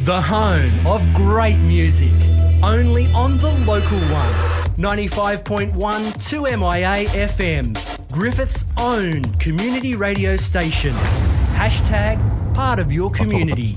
The home of great music. Only on the local one. 95.1 2MIA FM. Griffith's own community radio station. Hashtag part of your community.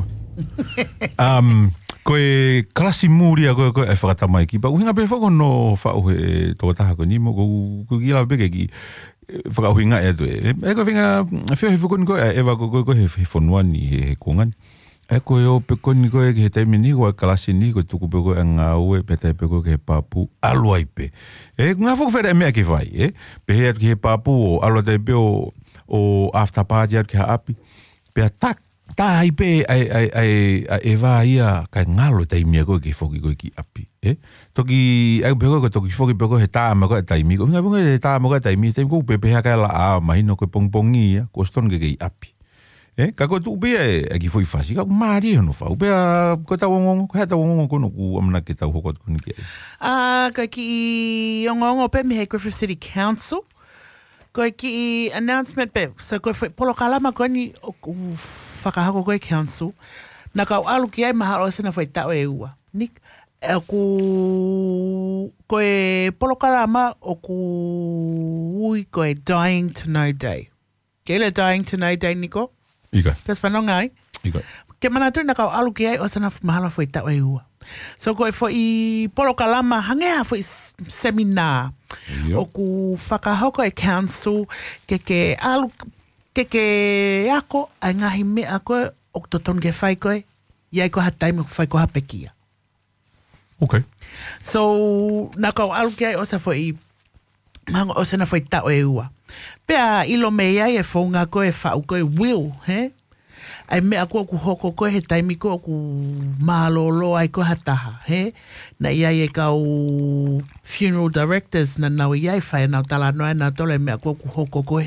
Koe kalasi muria koe e whakatamai ki, pa uhinga pe whakono whao he tō taha ko ni mo ko ki la beke ki whakauhinga e tue. E koe whinga whio he whakoni koe e wa koe he whonuani he kongan. E koe o pe koni koe ki he taimi ni koe kalasi ni koe tuku pe koe ngā ue pe tai pe koe ke he papu aluai pe. E ngā whakawhera e mea ke whai, pe he atu ki he papu o alua tai pe o after party atu ki ha api. Pe a tak. Tā hai pe e wā ia kai ngalo taimia koe ki whoki koe ki api. Toki, au pe koe toki whoki pe koe he tāma koe taimi. Ko hinga he tāma koe taimi, taimi koe pe pehea kai la a mahino koe pongpongi ia, ko ston ke kei api. Ka koe tu pia e ki whoi whasi, ka maari hono whau. Pea koe tau ongongo, koe tau ongongo kono ku amana ke tau hokot kuni ki ai. Koe ki ongongo pe mi he Griffith City Council. Koe ki announcement pe, so koe whoi polo kalama koe ni whakahako koe council, na kau alu ki ai maha o sena whai tau e ua. Nik, e koe polokalama o ku ui koe Dying to Know Day. Keile Dying to Know Day, Niko? Ika. Pes whanonga ai? Ika. Ke manatu na kau alu ki ai o sena mahala whai tau e ua. So koe whai polokalama hangea whai seminar. O ku whakahoko e council ke alu ke ako ai ngahi mea koe o toton ke whai koe iai ko hatai me whai ko hapekia. Okay. So, na kau alu ki ai o sa whai o sa na whai tau e ua. Pea ilo me iai e whaunga koe whau koe will, he? Ai mea koe ku hoko koe he taimi koe ku mālolo ai koe hataha, he? Na iai e kau funeral directors na nau iai whai nau tala noa nau tole mea koe ku hoko koe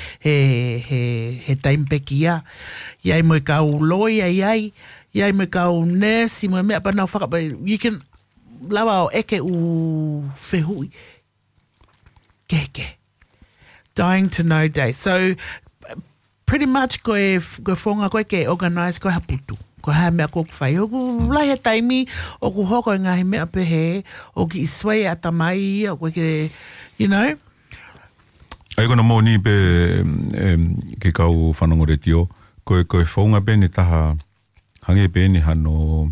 he taimi peki ia. Iai mo kau loia iai mo kau nurse, mo mea pa nau whakapa, you can lawa o eke u whehui. Keke. Dying to Know Day. So, pretty much koe whonga koe ke organise koe haputu. Koe hae mea koe whai. O ku lai he taimi, o ku hoko e ngahi mea pehe, o ki iswai atamai, o koe ke, you know. Ai kona mō ni pe ke kau whanongo re tio, koe whonga pe ne taha hange pe ne hano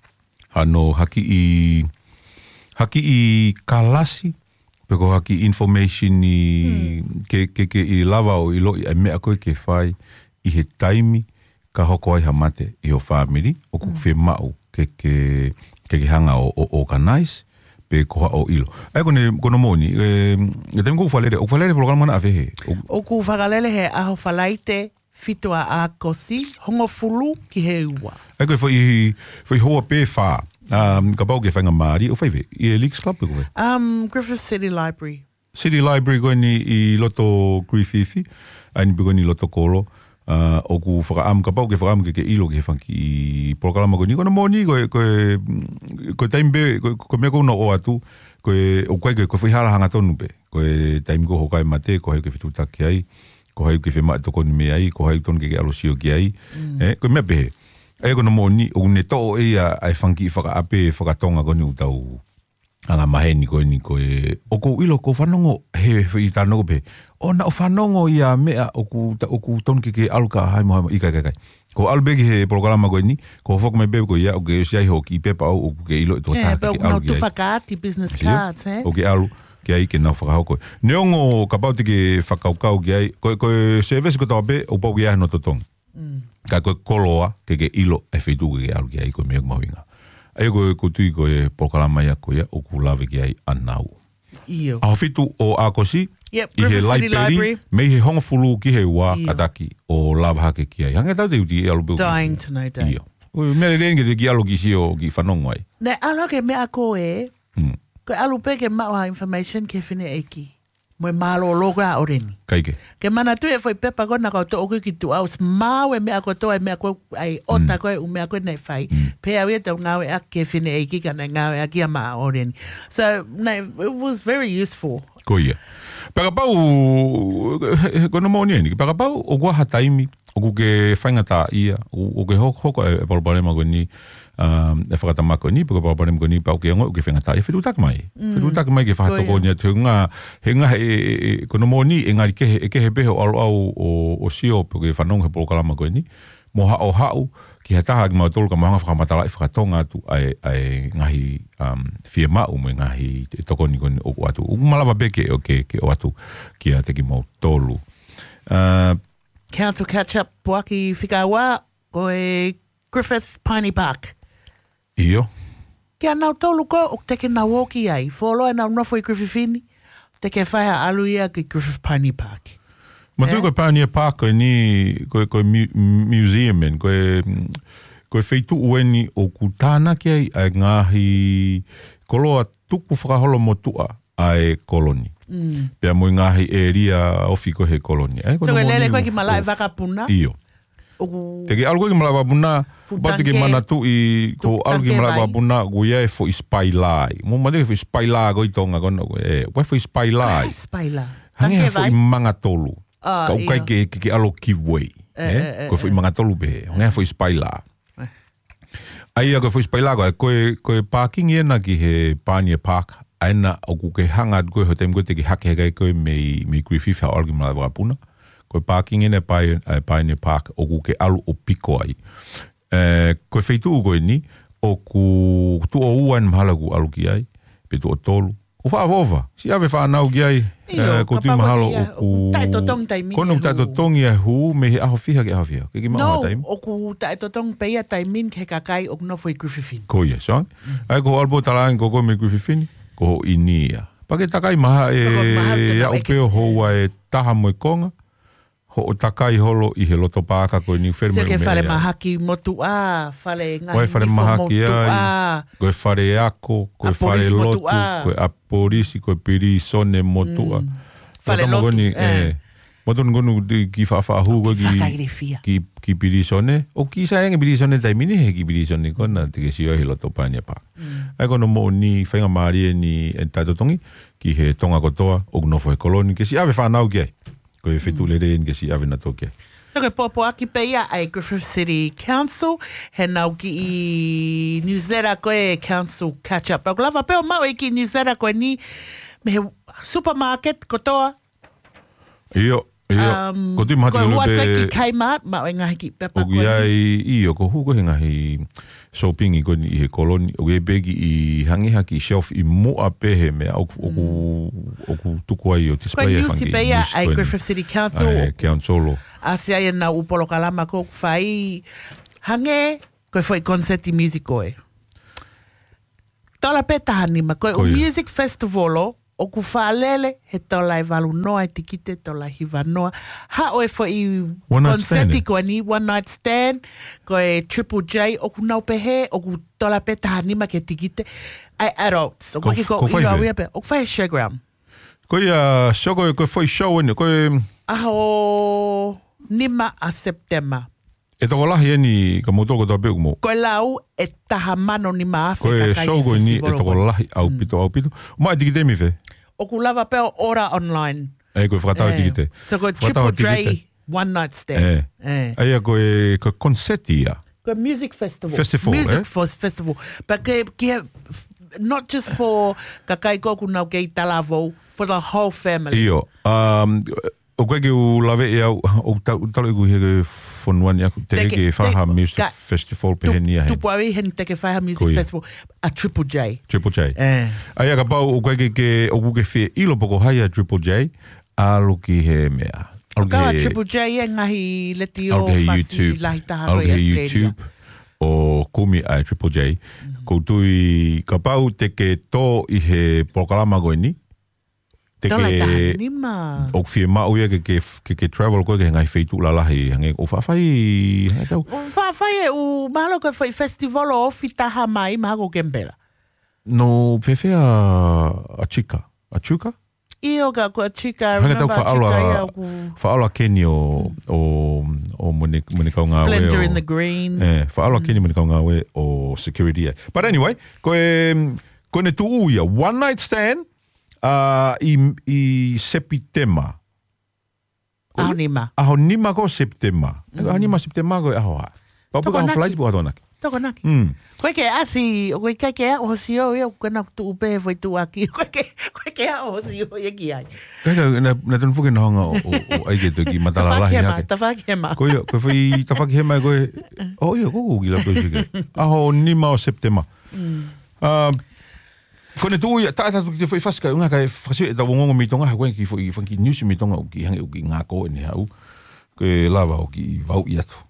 haki i kalasi, pe ko haki information i ke i lava o ilo i mea koe ke whai i he taimi ka hoko ai hamate i o family o ku whi mau ke hanga o organize pe koha o ilo. Ai kono mōni, e taimi kou whalere programa na awhehe? O ku whakalele he aho whalaite fitua a kosi, hongo fulu ki he ua. Ai koe whai hoa pe whaa. Ka pau ke whainga Māori, o whaiwe, i Leaks Club koe? Griffith City Library. City Library koe ni i loto Griffith, ai ni koe ni loto kolo, o ku whakaam, ka pau ke whakaam ke ilo ke whanki i prokalama koe ni, koe na mōni koe taimbe, koe mea koe na o atu, koe whaihara hanga tonu pe, koe taim ko hokai mate, koe hei ke whitutaki ai, koe hei ke whema toko ni me ai, koe hei tonu ke alosio ki ai, koe mea pehe. Ai kono mōni, o ne tō ia ai whanki whakaape, whakatonga koni utau anga maheni koe ni koe. O ko ilo ko whanongo, he i tānoko pe, o na o whanongo ia mea o ku tonke ke aluka hai moha i kai. Ko albegi he programa koe ni, ko whok mai bebe koe ia, o ke siai hoki i pepa au, o ke ilo i tō tāke ke alu ki ai. Nau tu whakaati business cards, he? O ke alu ki ai ke nau whakahau koe. Neongo ka pau te ke whakaukau ki ai, koe service ko tau pe, o pau ki ai no totongi. Ka koe koloa ke ilo e whaitu ke alu ki ai koe mea kumawinga. Ai koe tui koe pokalama ia koe o ku lawe ki ai anau. Iyo. Aho whitu o Akosi, Yep, i he Griffith City Library. mei he honga fulu ki he wā kataki o lawa hake ki ai. Hange tau te uti e alu peo. Dying to Know Day. Iyo. Mea renge te ki alu ki si o ki whanongo ai. Ne alo ke mea koe, koe alu pe ke maua information ke whine eiki. Moe malo loga oreni. Kaike. Ke mana tu e foi pepa kona kau to oku ki tu aus mau e mea ko to e mea ko ai ota koe u mea koe nei whai. Pe au e tau ngawe a ke whine eiki ka nei ngawe a ki a maa oreni. So, it was very useful. Ko ia. Pagapau, kono mōni eni, pagapau o kua hataimi, Oku ke whaingata ia, o ke hoko e palapalema ko ni, e whakatama ko ni, pako palapalema ko ni, pau ke angoi, o ke whaingata ia whiru takamai. Whiru takamai ke whahatoko ni atu, he ngā kono mō ni, e ngāri ke he peho alo au o sio, pako ke whanong he polokalama ko ni, mo hao, ki he taha ki mau tolu ka mahanga whakamatala i whakatonga atu ai ngahi whia mau me ngahi e toko ni koni oku atu. Uku malawa beke o ke o atu ki a te ki mau tolu. Council catch-up puaki whikawa ko e Griffith Piney Park. Iyo. Kia nau tolu ko o teke na woki ai. Wholoa nau nofo i Griffith Fini. Teke whaiha alu ia ki Griffith Piney Park. Ma tu koe Pioneer Park koe ni koe museum en koe feitu ueni o kutana ki ai ngahi koloa tuku whakaholo mo tua ai koloni. Pea mo ngahi area ofi koe he koloni. So koe lele koe ki malai wakapuna? Iyo. Te ke alu koe ki malai wakapuna, batu ki manatu i ko alu ki malai wakapuna koe ia e fo i spailai. Mo mande fo i spailai koe tonga kono koe. Koe fo i spailai. Spailai. Hange fo i mangatolu. Ka ukai ke alo kiwei. Koe fo i mangatolu behe. Hange fo i spailai. Aia koe fo i spailai koe parking ena ki he Pioneer Park. Aina o ke hanga koe ho tem koe te ki hake hekai koe me Griffith hao algi malai wakapuna. Koe parking ena Pioneer Park o ke alu o piko ai. Koe feitu koe ni o ku tu o uan mahala ku alu ki ai. Pe tu o tolu. O whaavova. Si ave whaanau ki ai. Ko tui mahalo o ku... Taitotong taimini. Kono taitotong ia hu me he aho fiha ke aho fiha. Ke ki maua taimi. No, o ku taitotong peia taimin ke kakai o nofo i Griffithin. Ko ia, so. Ai ko albo talaang ko me Griffithin. Ko ho inia. Pake takai maha e a upeo hoa e taha mo konga. Ho o takai holo i he loto pāka koe ni wherme rumea. Seke whare mahaki motu a, whare ngahi whare mahaki ai, koe whare ako, koe whare lotu, koe a polisi, koe piri sone motu a. Whare lotu, Motu ngonu ki whawhahu koe ki piri sone. O ki sa enga piri sone taimini he ki piri sone kona te ke siwa he loto Pioneer Park. Ai kono mo ni whainga maari e ni taitotongi ki he tonga kotoa o nofo he koloni ke si ave whanau ki ai. Koe whetu lere en ke si ave na toke. Koe popo aki peia ai Griffith City Council. He nau ki i newsletter koe Council catch-up. Au lava peo mau e ki newsletter koe ni me he supermarket kotoa. Iyo. Ko tui mahati koe hua koe ki Kmart, mau e ngahi ki pepa koe. O iai iyo, ko huko he ngahi shopping i koe ni he koloni. O e begi i hangiha ki shelf i mua pehe me oku tuku ai o tispai e whangi. Koe newsi peia ai Griffith City Council. Ai Councilo. Asia e na upolo kalama ko whai hange koe foi concerti musicoe. Tola pe tahanima, koe o music festival o ku whaalele he tola e walu noa e tikite, tola hiva noa. Ha oe foi concerti koe ni, One Night Stand, koe Triple J, o ku nau pehe, o ku tola pe tahanima ke tikite. Ai adults, o koe ki ko ilo awia pe, o ku whai showground. Koe show koe foi show ene, koe... Aho... Nima a September. E toko lahi eni ka motoko tau peo mo. Koe lau e taha mano ni maafe kakai e festival. Koe show koe ni e toko lahi au pito. Mai tikite mi fe? O ku lava peo ora online. E koe whakatau tikite. So koe Triple J One Night Stand. Aia koe concerti ia. Koe music festival. Music festival. But ke not just for kakai koku nau kei talavo, for the whole family. Iyo. O koe ke u lawe e au, o talo iku he whonuani aku, te ke whaha music festival pe he nia he. Tupuawi he te ke whaha music festival, a Triple J. Triple J. Ai ka pau, o koe ke o kuke whi ilo poko hai a Triple J, alo ki he mea. Kawa Triple J e ngahi leti o whasi lahi taha koe Australia. YouTube, o kumi ai Triple J, koutui ka pau te ke tō i he pokalama koe ni, Tolai taha nima. O whie mau ia ke travel koe ke ngai wheitu la lahi. Hange o whawhai... O whawhai e u mahalo koe whai festival o ofi taha mai maha Kempela. No, whewhea a chika. A chuka? Io ka koe chika. Hange tau whaaloa keni o mone kau ngā we. Splendor in the Green. Whaaloa keni mone kau ngā we o security. But anyway, koe ne tu uia. One Night Stand. I Sepitema. Aho nima. Aho nima ko September. Aho nima September ko aho ha. Papu ka flight po ato naki. Toko naki. Koe ke asi, koe ke a hosi o ia kana tu upe foi tu aki. Koe ke a hosi o ia ki ai. Kaya na tun fuke na hanga o ai ke to ki matalalahi hake. Tawhakihema. Koe foi tawhakihema koe. O ia ko gila koe sige. Aho nima o September. Kone tu ia tata tu ki foi faska unga kai fasu e tawongo mitonga ha koe ki foi fanki news mitonga o ki hange o ki ngako ni hau. Ke lava o ki vau ia tu.